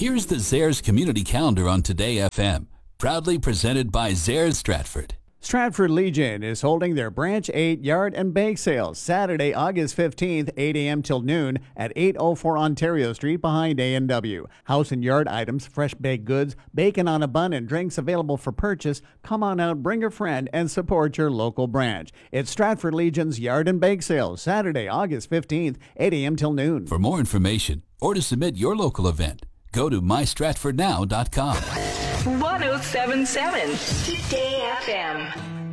Here's the Zares Community Calendar on Today FM, proudly presented by Zares Stratford. Stratford Legion is holding their Branch 8 Yard and Bake Sale Saturday, August 15th, 8 a.m. till noon at 804 Ontario Street behind A&W. House and yard items, fresh baked goods, bacon on a bun, and drinks available for purchase. Come on out, bring a friend, and support your local branch. It's Stratford Legion's Yard and Bake Sale Saturday, August 15th, 8 a.m. till noon. For more information or to submit your local event, go to mystratfordnow.com. 1077 Today FM.